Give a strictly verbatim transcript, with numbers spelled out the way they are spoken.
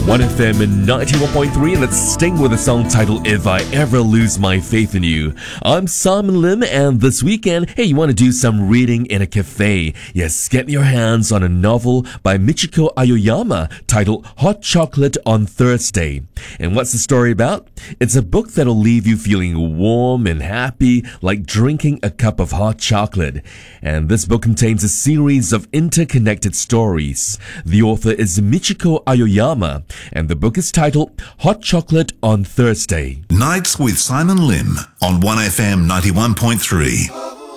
one F M ninety-one point three, and let's sting with a song titled If I Ever Lose My Faith in You. I'm Simon Lim, and this weekend, hey, you want to do some reading in a cafe? Yes, get your hands on a novel by Michiko Aoyama titled Hot Chocolate on Thursday. And what's the story about? It's a book that'll leave you feeling warm and happy, like drinking a cup of hot chocolate. And this book contains a series of interconnected stories. The author is Michiko Aoyama, and the book is titled Hot Chocolate on Thursday. Nights with Simon Lim on one F M ninety-one point three.